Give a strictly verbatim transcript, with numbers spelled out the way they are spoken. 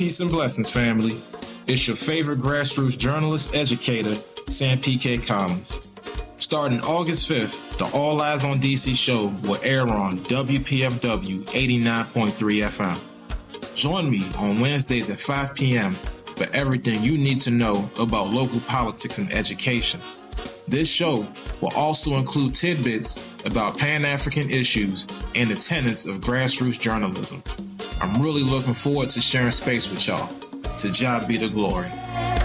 Peace and blessings, family. It's your favorite grassroots journalist, educator, Sam P K Collins. Starting August fifth, the All Eyes on D C show will air on W P F W eighty-nine point three F M. Join me on Wednesdays at five p.m. for everything you need to know about local politics and education. This show will also include tidbits about Pan-African issues and the tenets of grassroots journalism. I'm really looking forward to sharing space with y'all. To God be the glory.